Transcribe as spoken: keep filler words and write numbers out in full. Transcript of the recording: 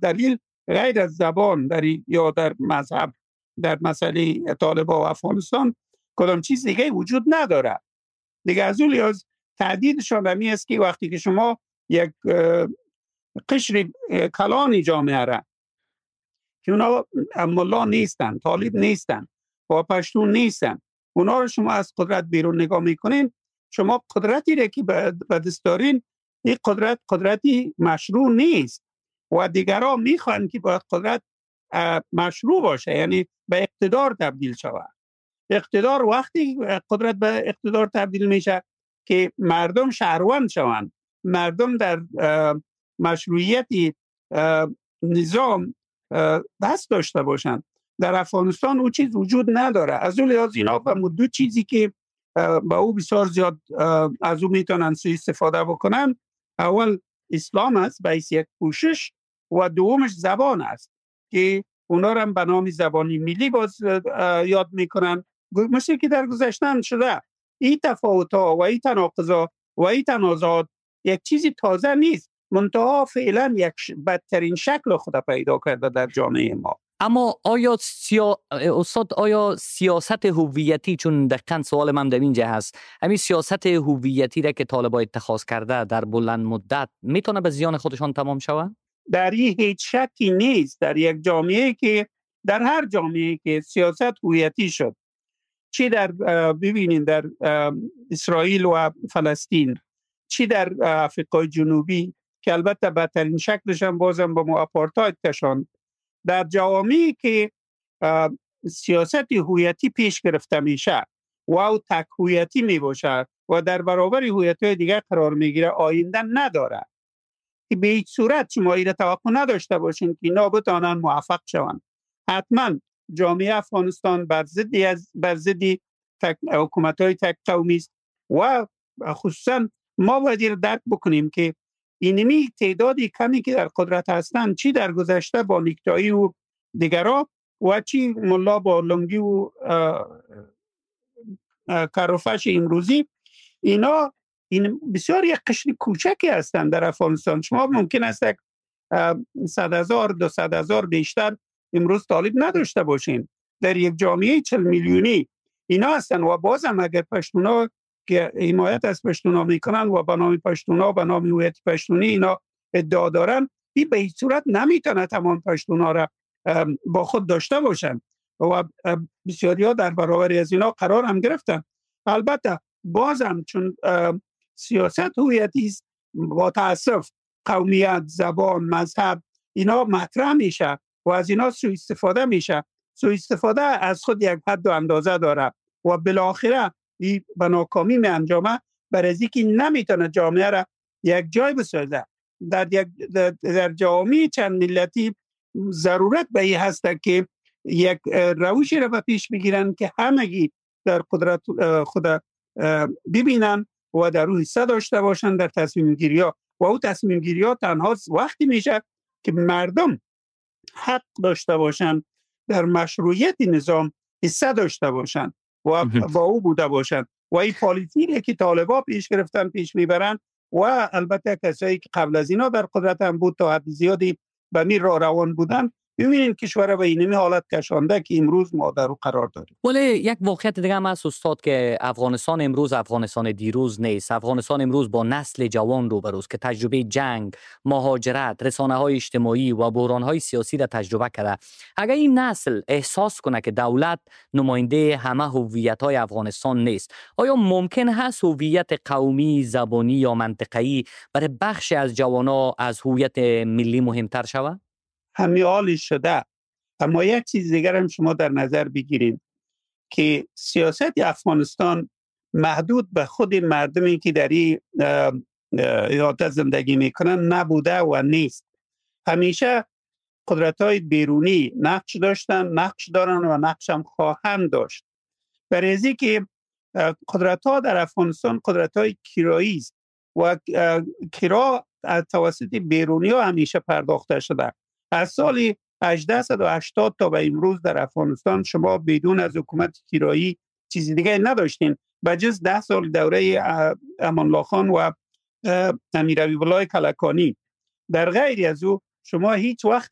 دلیل غیر از زبان در یا در مذهب، در مسئله طالبان و افغانستان کدام چیز دیگه وجود نداره دیگه. از اون لحاظ تهدیدشان همی است که وقتی که شما یک قشر کلانی جامعه را که اونا ملا نیستن، طالب نیستن و پشتون نیستن، اونا رو شما از قدرت بیرون نگاه میکنین، شما قدرتی را که به دست دارین این قدرت قدرتی مشروع نیست و دیگرها میخوان که باید قدرت مشروع باشه، یعنی به اقتدار تبدیل شود. اقتدار وقتی قدرت به اقتدار تبدیل میشه که مردم شهروند شوند، مردم در مشروعیتی نظام دست داشته باشند. در افغانستان او چیز وجود نداره. از اون لحاظ اینا به دو چیزی که با او بسیار زیاد از او میتونن سوء استفاده بکنن، اول اسلام است به یک پوشش و دومش زبان است که اونا رو به نام زبانی ملی باز یاد میکنن، مثل که در گذشته شده. این تفاوت‌ها و این تناقض‌ها و این تنازعات یک چیزی تازه نیست، منتها فعلا یک بدترین شکل خود پیدا کرده در جامعه ما. اما آیا سیا... استاد آیا سیاست هویتی، چون دقیقاً سوال من در اینجا هست، همین سیاست هویتی را که طالبان اتخاذ کرده در بلند مدت میتونه به زیان خودشان تمام شود؟ در این هیچ شکی نیست. در یک جامعه که در هر جامعه که سیاست هویتی شد، چی در ببینید در اسرائیل و فلسطین، چی در آفریقای جنوبی که البته بدترین شکلش هم بازم با آپارتاید کشاند، در جوامعی که سیاست هویتی پیش گرفته میشه و او تک هویتی می باشه و در برابر هویت‌های دیگر قرار میگیره، آینده نداره. که به هیچ صورت شما ایره توقع نداشته باشین که اینا بتوانن موفق شوند. حتما جامعه افغانستان بر ضد از بر ضد حکومت‌های تک قومی است و خصوصا ما باید درک بکنیم که اینمی تعدادی کمی که در قدرت هستند، چی در گذشته با نیکتایی و دیگرها و چی ملا با لنگی و کارفش امروزی، اینا این بسیار یک قشر کوچکی هستند در افغانستان. شما ممکن است یک صد هزار دو صد هزار بیشتر امروز طالب نداشته باشین در یک جامعه چل میلیونی اینا هستن و بازم اگر پشتونا که حمایت از پشتونا میکنن و به نام پشتونا به نام هویت پشتونی اینا ادعا دارن، این به هیچ صورت نمیتونه تمام پشتونا را با خود داشته باشن و بسیاریا در برابر از اینا قرار هم گرفتن. البته بازم چون سیاست هویتی است، با تاسف قومیت، زبان، مذهب اینا مطرح میشه و از اینا سوء استفاده میشه. سوء استفاده از خود یک حد و اندازه داره و بالاخره این به ناکامی می انجامه، برای از اینکه نمیتونه جامعه را یک جای بسازه. در یک در, در جامعه چند ملتی ضرورت به این هست که یک روشی را به پیش بگیرن که همگی در قدرت خود ببینن و در روی حصه داشته باشن در تصمیم گیری ها و او تصمیم گیری ها تنها وقتی میشه که مردم حق داشته باشن در مشروعیت نظام حصه داشته باشن و با او بوده باشن و این پالیسی که طالبان پیش گرفتن پیش میبرن و البته کسایی که قبل از اینا در قدرت هم بود تا حد زیادی به می راه روان بودن، ببینید کشور به اینمی حالت کشانده که امروز ما در او قرار داریم. ولی یک واقعیت دیگه هم هست استاد که افغانستان امروز افغانستان دیروز نیست. افغانستان امروز با نسل جوان روبروست که تجربه جنگ، مهاجرت، رسانه‌های اجتماعی و بحران‌های سیاسی را تجربه کرده. اگر این نسل احساس کنه که دولت نماینده همه هویت‌های افغانستان نیست، آیا ممکن هست هویت قومی، زبانی یا منطقه‌ای برای بخش از جوانان از هویت ملی مهمتر شود؟ همین حالی شده. اما یک چیز دیگر هم شما در نظر بگیرید که سیاست افغانستان محدود به خود مردمی که در این ایالت زندگی میکنن نبوده و نیست. همیشه قدرت‌های بیرونی نقش داشتن، نقش دارن و نقش هم خواهند داشت. برای از اینکه قدرت‌ها در افغانستان قدرت‌های کرایی است و کرا از توسط بیرونی‌ها همیشه پرداخته شده. از سال هجده هشتاد تا به امروز در افغانستان شما بدون از حکومت کرایی چیزی دیگه نداشتین به جز ده سال دوره امان الله خان و امیر حبیب الله کلکانی. در غیر از او شما هیچ وقت